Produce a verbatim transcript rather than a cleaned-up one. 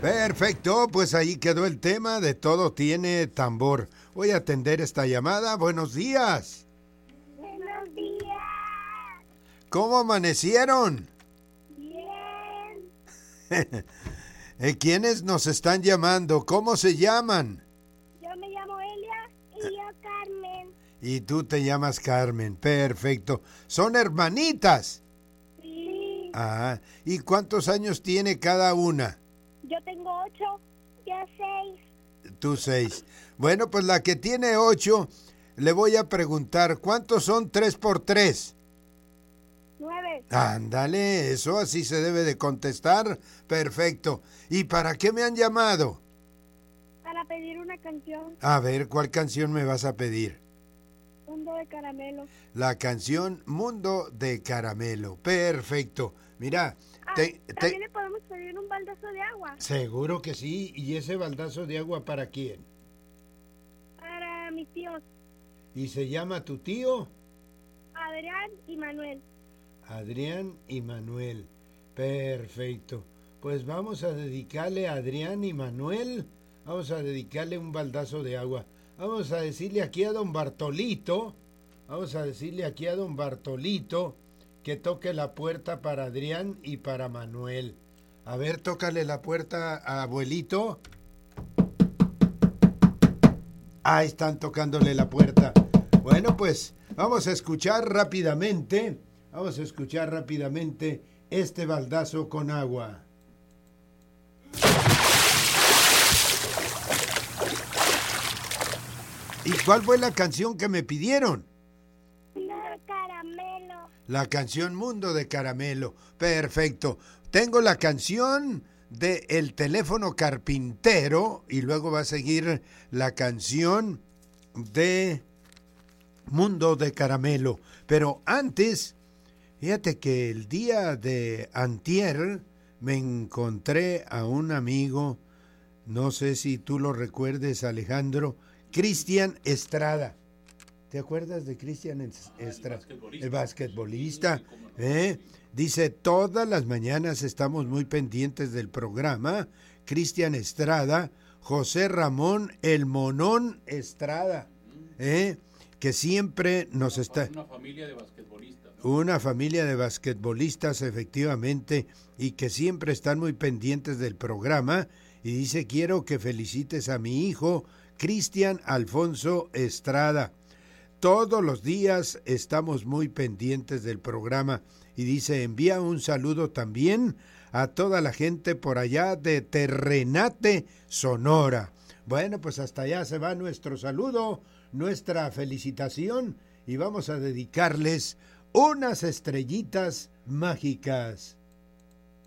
Perfecto, pues ahí quedó el tema de Todo Tiene Tambor. Voy a atender esta llamada. Buenos días. Buenos días. ¿Cómo amanecieron? Bien. ¿Quiénes nos están llamando? ¿Cómo se llaman? Yo me llamo Elia y yo Carmen. Y tú te llamas Carmen. Perfecto. ¿Son hermanitas? Sí. Ah, ¿y cuántos años tiene cada una? Yo tengo ocho. Yo seis. Tú seis. Bueno, pues la que tiene ocho, le voy a preguntar, ¿cuántos son tres por tres? Nueve. Ándale, eso así se debe de contestar. Perfecto. ¿Y para qué me han llamado? Para pedir una canción. A ver, ¿cuál canción me vas a pedir? Mundo de Caramelo. La canción Mundo de Caramelo. Perfecto. Mira, Ah, te, también te... le podemos pedir un baldazo de agua. Seguro que sí. ¿Y ese baldazo de agua para quién? Para mis tíos ¿Y se llama tu tío? Adrián y Manuel. Adrián y Manuel. Perfecto. Pues vamos a dedicarle a Adrián y Manuel, vamos a dedicarle un baldazo de agua. Vamos a decirle aquí a don Bartolito, vamos a decirle aquí a don Bartolito que toque la puerta para Adrián y para Manuel. A ver, tócale la puerta a abuelito. Ahí están tocándole la puerta. Bueno, pues vamos a escuchar rápidamente, vamos a escuchar rápidamente este baldazo con agua. ¿Y cuál fue la canción que me pidieron? Mundo de Caramelo. La canción Mundo de Caramelo. Perfecto. Tengo la canción de El Teléfono Carpintero y luego va a seguir la canción de Mundo de Caramelo. Pero antes, fíjate que el día de antier me encontré a un amigo, no sé si tú lo recuerdes, Alejandro, Cristian Estrada. ¿Te acuerdas de Cristian Estrada? Ah, el basquetbolista. ¿Eh? Dice, todas las mañanas estamos muy pendientes del programa. Cristian Estrada, José Ramón El Monón Estrada, ¿eh? que siempre nos está... Una familia de basquetbolistas, ¿no? Una familia de basquetbolistas, efectivamente, y que siempre están muy pendientes del programa. Y dice, quiero que felicites a mi hijo, Cristian Alfonso Estrada. Todos los días estamos muy pendientes del programa. Y dice, envía un saludo también a toda la gente por allá de Terrenate, Sonora. Bueno, pues hasta allá se va nuestro saludo, nuestra felicitación, y vamos a dedicarles unas estrellitas mágicas.